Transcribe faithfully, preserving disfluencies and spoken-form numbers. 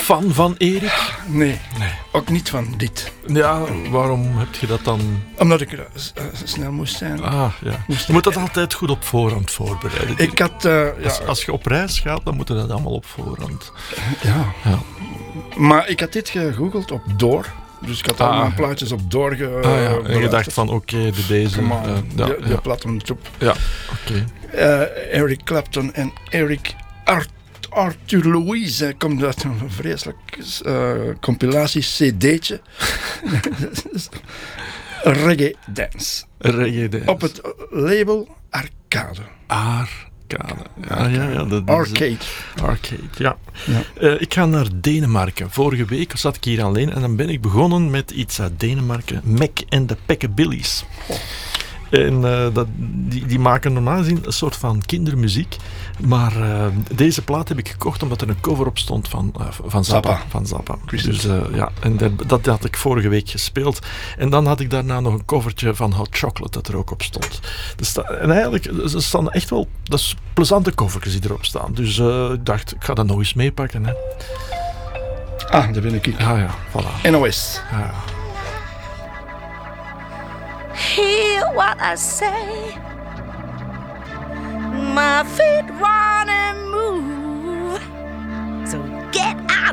fan van Erik? Nee, Nee. ook niet van dit. Ja, waarom heb je dat dan... Omdat ik uh, s- uh, snel moest zijn. Ah, ja. Je moet dat altijd goed op voorhand voorbereiden. Ik had... uh, Als, ja, als je op reis gaat, dan moet je dat allemaal op voorhand. ja. Ja. Maar ik had dit gegoogeld op Door. Dus ik had Ah. allemaal plaatjes op Door ge, Ah, ja. En je beluisterd. dacht van, oké, de deze... Come on, eh, ja, de, de ja, platentroep. ja, oké. Uh, Eric Clapton en Eric Art, Arthur Louise komt uit een vreselijk uh, compilatie-C D'tje. Reggae Dance. Reggae dance. Op het label Arcade. Arcade. Ja, ja, ja. Dat is, Arcade. Arcade, ja. Ja. Uh, ik ga naar Denemarken. Vorige week zat ik hier alleen en dan ben ik begonnen met iets uit Denemarken. Mac and the Packabillies. Oh. En uh, dat, die, die maken normaal gezien een soort van kindermuziek. Maar uh, deze plaat heb ik gekocht omdat er een cover op stond van, uh, van Zappa. Zappa. Van Zappa. Christus. Dus, uh, ja, en dat, dat had ik vorige week gespeeld. En dan had ik daarna nog een covertje van Hot Chocolate dat er ook op stond. Dus dat, en eigenlijk, ze staan echt wel... Dat is plezante covertjes die erop staan. Dus uh, ik dacht, ik ga dat nog eens meepakken. Hè. Ah, daar ben ik. Ja, ja, voilà. N O S. Ja. Hear what I say. My feet run and move. So get